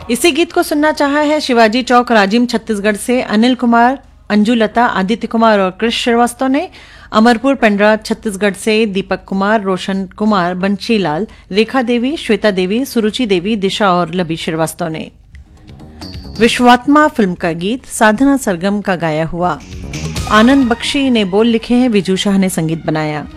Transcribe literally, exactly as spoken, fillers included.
इसी गीत को सुनना चाहा है शिवाजी चौक राजिम छत्तीसगढ़ से अनिल कुमार, अंजू लता, आदित्य कुमार और कृष श्रीवास्तव ने। अमरपुर पेंड्रा छत्तीसगढ़ से दीपक कुमार, रोशन कुमार, बंशीलाल, रेखा देवी, श्वेता देवी, सुरुचि देवी, दिशा और लबी श्रीवास्तव ने। विश्वात्मा फिल्म का गीत साधना सरगम का गाया हुआ। आनंद बख्शी ने बोल लिखे हैं, विजू शाह ने संगीत बनाया।